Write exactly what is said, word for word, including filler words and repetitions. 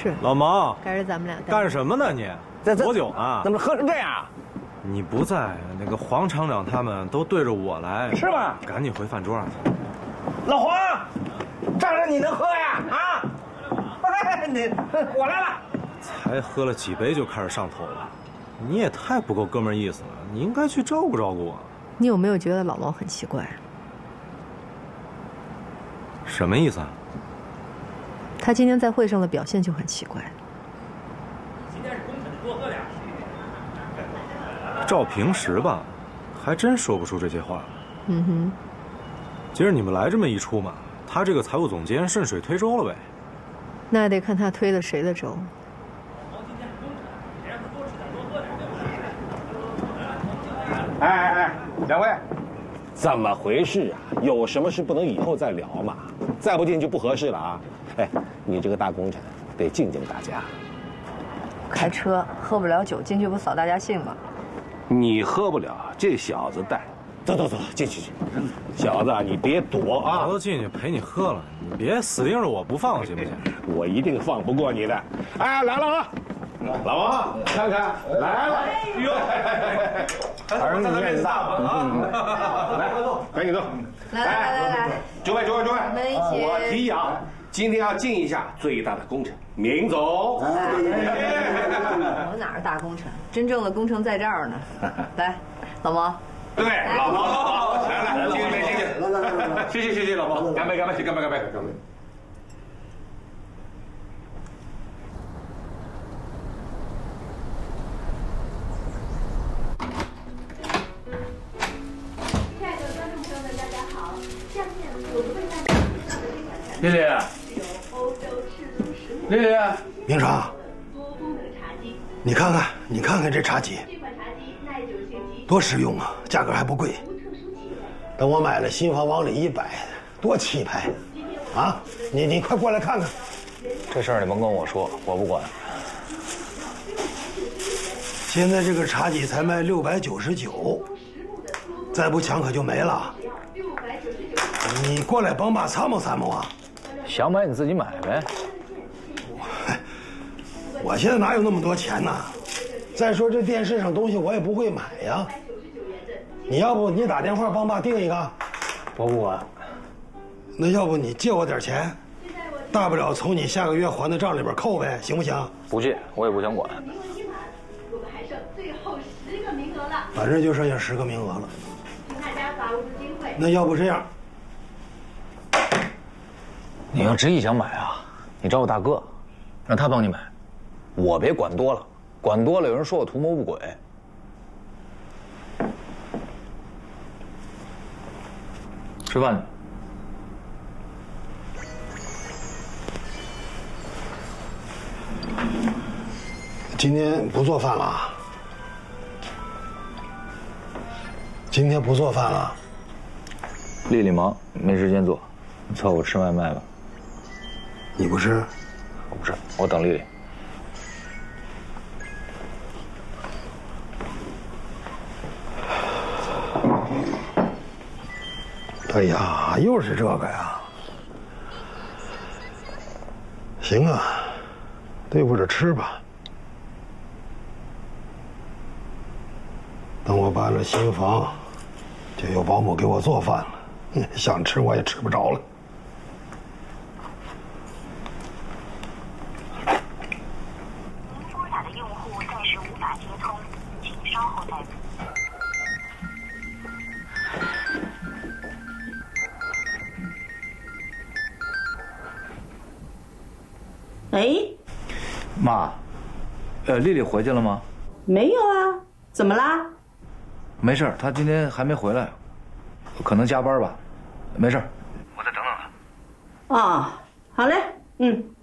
是。 老毛， 该是咱们俩干什么呢你？多久啊？ 怎么喝成这样？ 你不在，那个黄厂长他们都对着我来， 是吗？ 赶紧回饭桌上去。 老黄，仗着你能喝呀？啊！哎，你我来了。 才喝了几杯就开始上头了，你也太不够哥们儿意思了。你应该去照顾照顾我。 你有没有觉得老毛很奇怪？ 什么意思啊？ 他今天在会上的表现就很奇怪。 今天是功臣，多喝点。 照平时吧，还真说不出这些话。 嗯哼。 今儿你们来这么一出嘛，他这个财务总监顺水推舟了呗。 那得看他推的谁的舟。 哎哎哎，两位，怎么回事啊？有什么事不能以后再聊嘛？再不敬就不合适了啊！哎，你这个大功臣得敬敬大家。 开车喝不了酒，进去不扫大家兴吗？ 你喝不了，这小子带。走走走，进去去。小子，你别躲啊！ 我都进去陪你喝了，你别死盯着我不放，行不行？ 我一定放不过你的。哎，来了啊！老王，看看来了。哎呦，还是你面子大啊！来，赶紧坐。 来来来来来， 诸位诸位诸位， 我们一起。 我提议啊，今天要敬一下最大的功臣明总。 我哪是大功臣？真正的功臣在这儿呢。来，老毛。 对，老毛，老毛，来来来，敬一杯，敬一杯，来来来来，谢谢谢谢老毛，干杯干杯，干杯干杯干杯。 亲爱的观众朋友们，大家好，下面我们为大家介绍的这款茶丽丽， 有欧洲赤松实木丽丽， 明成， 多功能茶几。 你看看，你看看这茶几， 这款茶几耐久性极， 多实用啊，价格还不贵。 无特殊气味。 等我买了，新房往里一摆，多气派啊！你你快过来看看。 这事儿你甭跟我说，我不管。 现在这个茶几才卖六百九十九，再不抢可就没了。你过来帮爸参谋参谋啊！ 想买你自己买呗。 我现在哪有那么多钱呢？再说这电视上东西我也不会买呀。你要不你打电话帮爸订一个？ 我不管。 那要不你借我点钱，大不了从你下个月还的账里边扣呗，行不行？ 不借，我也不想管。 我们还剩最后十个名额了， 反正就剩下十个名额了。 请大家把握住机会。 那要不这样， 你要执意想买啊，你找我大哥，让他帮你买，我别管多了，管多了有人说我图谋不轨。吃饭去。 今天不做饭了。今天不做饭了。 丽丽忙，没时间做，你凑合吃外卖吧。 你不吃？ 我不吃，我等丽丽。 哎呀，又是这个呀！行啊，对付着吃吧。等我搬了新房，就有保姆给我做饭了，想吃我也吃不着了。 您拨打的用户暂时无法接通，请稍后再。 哎， 妈，呃，丽丽回去了吗？ 没有啊，怎么啦？ 没事，她今天还没回来，可能加班吧。没事，我再等等她。 哦，好嘞，嗯。